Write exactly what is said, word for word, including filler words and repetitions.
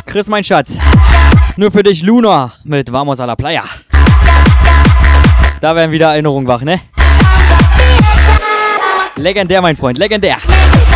Chris, mein Schatz. Nur für dich Luna mit Vamos a la Playa. Da werden wieder Erinnerungen wach, ne? Legendär, mein Freund, legendär.